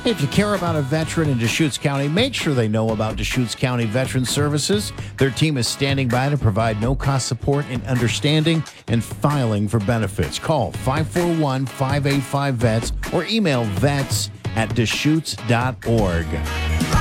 If you care about a veteran in Deschutes County, make sure they know about Deschutes County Veteran Services. Their team is standing by to provide no-cost support in understanding and filing for benefits. Call 541-585-VETS or email vets@deschutes.org.